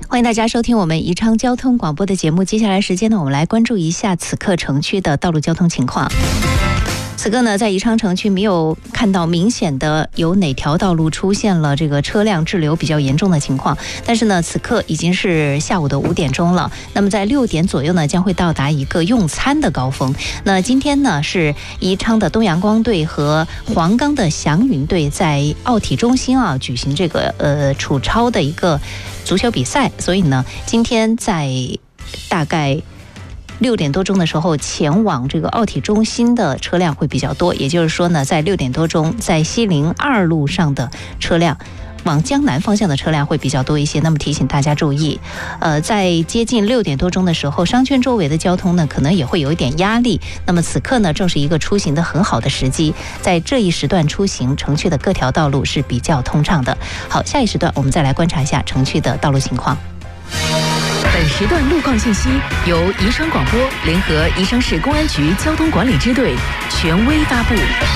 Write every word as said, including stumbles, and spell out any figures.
欢迎大家收听我们宜昌交通广播的节目。接下来时间呢，我们来关注一下此刻城区的道路交通情况。此刻呢，在宜昌城区没有看到明显的有哪条道路出现了这个车辆滞留比较严重的情况，但是呢，此刻已经是下午的五点钟了。那么在六点左右呢，将会到达一个用餐的高峰。那今天呢，是宜昌的东阳光队和黄冈的祥云队在奥体中心啊举行这个呃楚超的一个足球比赛，所以呢，今天在大概六点多钟的时候，前往这个奥体中心的车辆会比较多，也就是说呢，在六点多钟，在西陵二路上的车辆，往江南方向的车辆会比较多一些。那么提醒大家注意，呃，在接近六点多钟的时候，商圈周围的交通呢，可能也会有一点压力。那么此刻呢，正是一个出行的很好的时机，在这一时段出行，城区的各条道路是比较通畅的。好，下一时段我们再来观察一下城区的道路情况。 本时段路况信息由宜昌广播联合宜昌市公安局交通管理支队权威发布。